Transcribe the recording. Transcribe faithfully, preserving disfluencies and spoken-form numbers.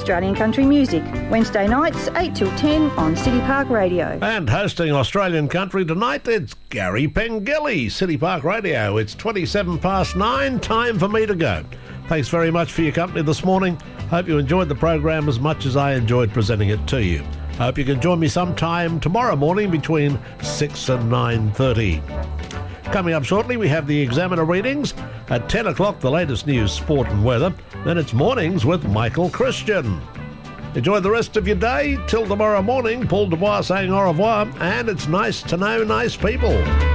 Australian country music. Wednesday nights, eight till ten on City Park Radio. And hosting Australian country tonight, it's Gary Pengelly, City Park Radio. It's twenty-seven past nine, time for me to go. Thanks very much for your company this morning. Hope you enjoyed the program as much as I enjoyed presenting it to you. Hope you can join me sometime tomorrow morning between six and nine thirty. Coming up shortly, we have the Examiner readings. At ten o'clock, the latest news, sport and weather. Then it's Mornings with Michael Christian. Enjoy the rest of your day. Till tomorrow morning, Paul Dubois saying au revoir. And it's nice to know nice people.